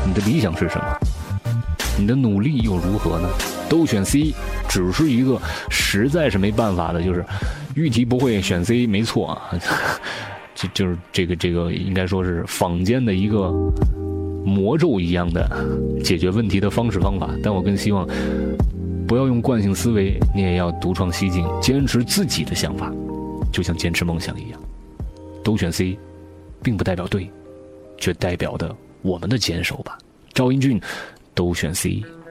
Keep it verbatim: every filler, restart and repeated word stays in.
你的理想是什么？你的努力又如何呢？都选 C 只是一个实在是没办法的，就是预题不会选 C 没错啊，就就是这个这个应该说是坊间的一个魔咒一样的解决问题的方式方法。但我更希望不要用惯性思维，你也要独创西境，坚持自己的想法，就像坚持梦想一样。都选 C 并不代表对，却代表的我们的坚守吧。赵英俊都选 C。